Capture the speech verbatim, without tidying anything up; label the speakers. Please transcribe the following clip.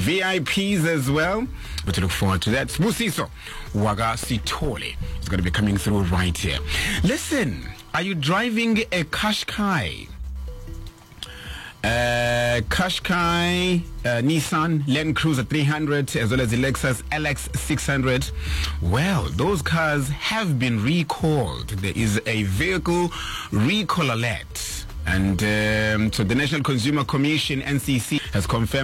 Speaker 1: V I Ps as well. But to look forward to that. Busiso Waga Sitole is going to be coming through right here. Listen, are you driving a Qashqai? Uh, Qashqai, uh, Nissan Land Cruiser three hundred, as well as the Lexus L X six hundred. Well, those cars have been recalled. There is a vehicle recall alert. And um, so the National Consumer Commission, N C C, has confirmed